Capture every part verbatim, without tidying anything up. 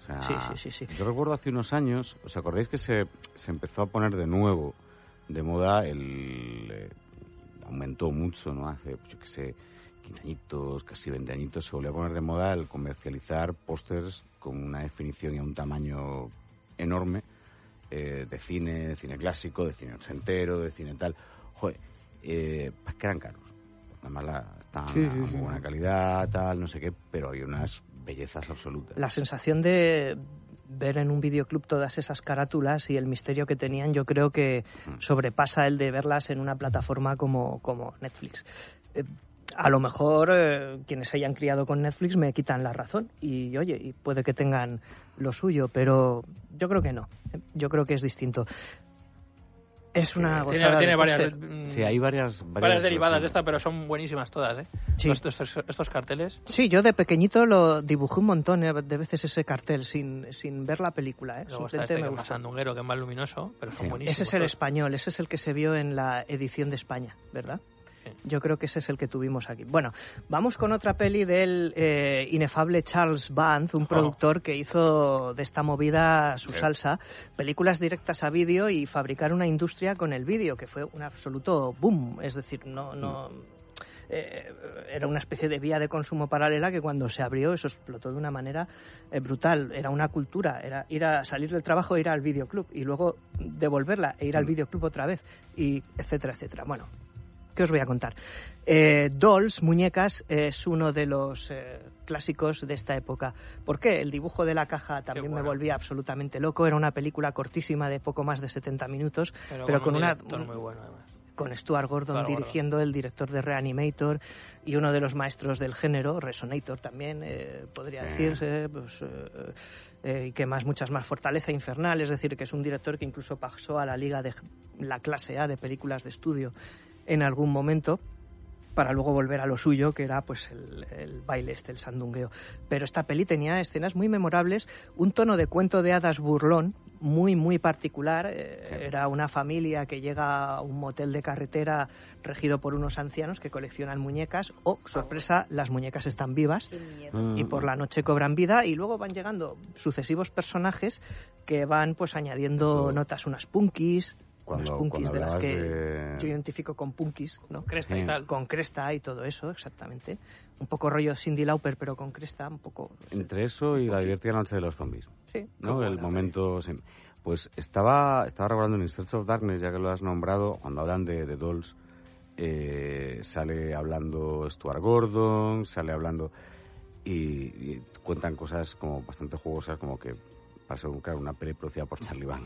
O sea, sí, sí, sí, sí. Yo recuerdo hace unos años, ¿os acordáis que se, se empezó a poner de nuevo de moda el... Eh, aumentó mucho, ¿no? Hace, pues yo qué sé, quince añitos, casi veinte añitos, se volvió a poner de moda el comercializar pósters con una definición y un tamaño enorme eh, de cine, de cine clásico, de cine ochentero, de cine tal. Joder, eh, pues que eran caros. Además, la, estaban sí, a sí, muy sí. buena calidad, tal, no sé qué, pero hay unas bellezas absolutas. La sensación de ver en un videoclub todas esas carátulas y el misterio que tenían, yo creo que sobrepasa el de verlas en una plataforma como, como Netflix. Eh, a lo mejor eh, quienes se hayan criado con Netflix me quitan la razón y, oye, y puede que tengan lo suyo, pero yo creo que no. Yo creo que es distinto. Es una tiene, gozada tiene de varias, póster. Sí, hay varias, varias, varias derivadas sí. de esta, pero son buenísimas todas, ¿eh? Sí. Estos, estos, estos carteles. Sí, yo de pequeñito lo dibujé un montón eh, de veces ese cartel sin, sin ver la película. ¿eh? Luego está Simplemente este me que es más gustó. sandunguero, que es más luminoso, pero son Sí. buenísimos. Ese es el todos. español, ese es el que se vio en la edición de España, ¿verdad? Sí. Yo creo que ese es el que tuvimos aquí. Bueno, vamos con otra peli del eh, inefable Charles Band, un Oh. productor que hizo de esta movida su Sí. salsa, películas directas a vídeo y fabricar una industria con el vídeo, que fue un absoluto boom. Es decir, no... no eh, era una especie de vía de consumo paralela que cuando se abrió eso explotó de una manera eh, brutal. Era una cultura, era ir a salir del trabajo, ir al videoclub y luego devolverla e ir al videoclub otra vez, y etcétera, etcétera. Bueno, ¿qué os voy a contar? Eh, Dolls, muñecas, es uno de los eh, clásicos de esta época. ¿Por qué? El dibujo de la caja también bueno. me volvía absolutamente loco. Era una película cortísima de poco más de setenta minutos, Pero, pero con, con un una... director muy bueno, además. con Stuart Gordon Stuart dirigiendo, el director de Reanimator y uno de los maestros del género, Resonator también, eh, podría Sí. decirse, pues, eh, eh, y que más, muchas más, Fortaleza Infernal, es decir, que es un director que incluso pasó a la liga de la clase A de películas de estudio en algún momento, para luego volver a lo suyo, que era pues el, el baile este, el sandungueo. Pero esta peli tenía escenas muy memorables, un tono de cuento de hadas burlón, muy, muy particular. Eh, Sí. Era una familia que llega a un motel de carretera regido por unos ancianos que coleccionan muñecas. Oh, sorpresa, las muñecas están vivas Mm. y por la noche cobran vida, y luego van llegando sucesivos personajes que van pues añadiendo Esto- notas, unas punkis, Cuando- unas punkis cuando de las hablabas que de- yo identifico con punkis, ¿no? Cresta y Sí. tal. Con cresta y todo eso, exactamente. Un poco rollo Cyndi Lauper, pero con cresta, un poco... no sé. Entre eso y la divertida noche de los zombies. Sí, ¿No? como El la- momento... sí. Pues estaba, estaba recordando en In Search of Darkness, ya que lo has nombrado, cuando hablan de, de Dolls, eh, sale hablando Stuart Gordon, sale hablando... Y, y cuentan cosas como bastante jugosas, como que para ser claro, una peli producida por Charlie Band.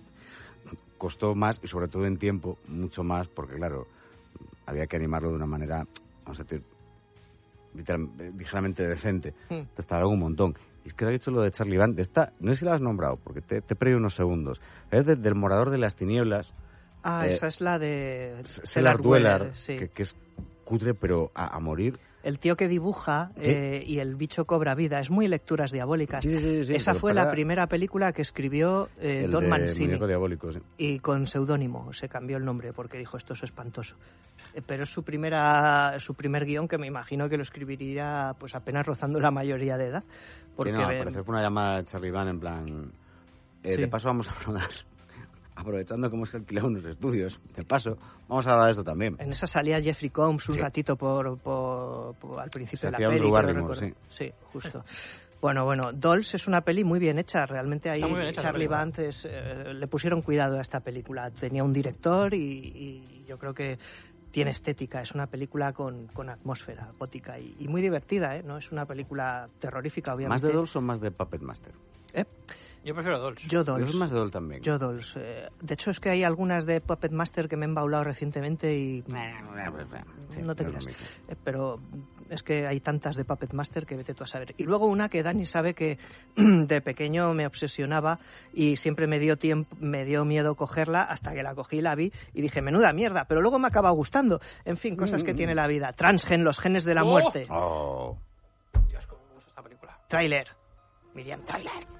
Costó más, y sobre todo en tiempo, mucho más, porque claro, había que animarlo de una manera, vamos a decir, literal- ligeramente decente. Mm. Entonces tardó un montón. Y es que lo he dicho lo de Charlie Band, de esta, no sé si la has nombrado, porque te, te he perdido unos segundos. Es de- del Morador de las Tinieblas, Ah, Eh, esa es la de... Cellar Dweller, sí. que, que es cutre, pero a, a morir. El tío que dibuja Sí. eh, y el bicho cobra vida. Es muy lecturas diabólicas. Sí, sí, sí, Esa pero fue la para- primera película que escribió eh, el Don de Mancini. Muñeco Diabólico, sí. Y con seudónimo, se cambió el nombre porque dijo esto es espantoso. Eh, Pero es su primera su primer guión, que me imagino que lo escribiría pues apenas rozando la mayoría de edad. Porque Sí, no, al ve- parecer fue una llamada de Charlie Band en plan... eh, Sí. De paso vamos a rodar, aprovechando que hemos alquilado unos estudios, de paso, vamos a hablar de esto también. en esa salía Jeffrey Combs un Sí. ratito por, por- por- al principio Se de la hacía peli. Drew creo Barrymore, recordar. sí. Sí, justo. Bueno, bueno, Dolls es una peli muy bien hecha, realmente ahí Está muy bien hecha la Charlie película. Band es, eh, le pusieron cuidado a esta película. Tenía un director y, y yo creo que tiene estética, es una película con, con atmósfera gótica y, y muy divertida, ¿eh? No es una película terrorífica, obviamente. ¿Más de Dolls o más de Puppet Master? ¿Eh? Yo prefiero Dolls. Yo Yo Dolls. soy más de Dolls también. Yo Dolls. Eh, de hecho, es que hay algunas de Puppet Master que me han baulado recientemente y... Sí, no te es lo creas. mismo. Eh, pero es que hay tantas de Puppet Master que vete tú a saber. Y luego una que Dani sabe que de pequeño me obsesionaba y siempre me dio tiempo, me dio miedo cogerla, hasta que la cogí y la vi y dije, menuda mierda, pero luego me acaba gustando. En fin, cosas que tiene la vida. Transgen, los genes de la ¡Oh! muerte. Oh. Dios, cómo me gusta esta película. Tráiler. Miriam, tráiler.